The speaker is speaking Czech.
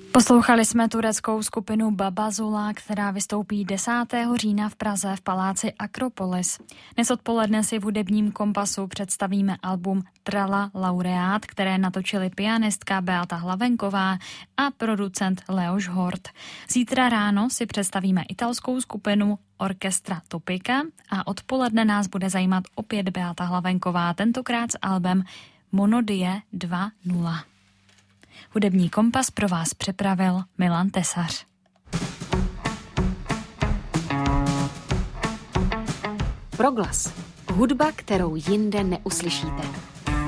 Poslouchali jsme tureckou skupinu Baba Zula, která vystoupí 10. října v Praze v paláci Akropolis. Dnes odpoledne si v hudebním kompasu představíme album Trala Laureát, které natočili pianistka Beata Hlavenková a producent Leoš Hort. Zítra ráno si představíme italskou skupinu Orchestra Topica a odpoledne nás bude zajímat opět Beata Hlavenková, tentokrát s albem Monodie 2.0. Hudební kompas pro vás připravil Milan Tesař. Proglas. Hudba, kterou jinde neuslyšíte.